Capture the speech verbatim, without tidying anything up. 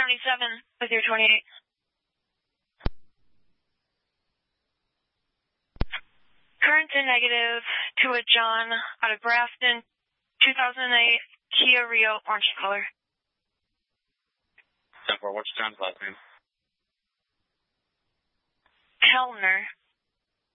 seventy-seven with your twenty-eight. Current and negative to a John out of Grafton, two thousand eight Kia Rio, orange color. ten four, what's John's last name? Kellner.